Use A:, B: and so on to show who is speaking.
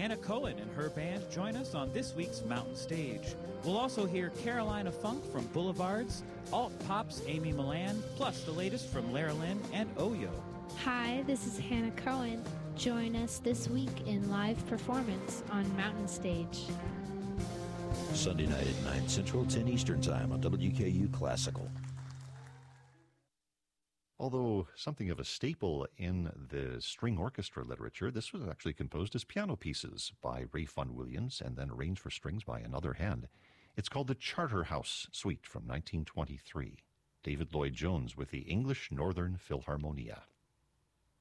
A: Hannah Cohen and her band join us on this week's Mountain Stage. We'll also hear Carolina Funk from Boulevards, Alt Pop's Amy Milan, plus the latest from Lara Lynn and Oyo.
B: Hi, this is Hannah Cohen. Join us this week in live performance on Mountain Stage.
C: Sunday night at 9 Central, 10 Eastern Time on WKU Classical.
D: Although something of a staple in the string orchestra literature, this was actually composed as piano pieces by Ray Vaughan Williams and then arranged for strings by another hand. It's called the Charterhouse Suite from 1923. David Lloyd Jones with the English Northern Philharmonia.